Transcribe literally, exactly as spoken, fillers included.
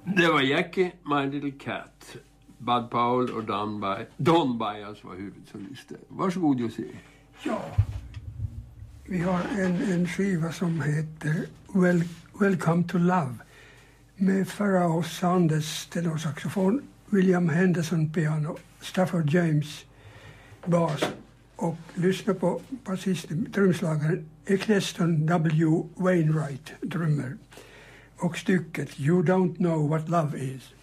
Det var Jackie, My Little Cat. Bud Powell och Don, By- Don Byas var huvudsolister. Varsågod Jussi. Ja, vi har en, en skiva som heter well, Welcome to Love med Pharoah Sanders tenorsaxofon, William Henderson piano, Stafford James bas och lyssna på basisten, trumslagaren Eccleston W. Wainwright, drummer. Och stycket You Don't Know What Love Is.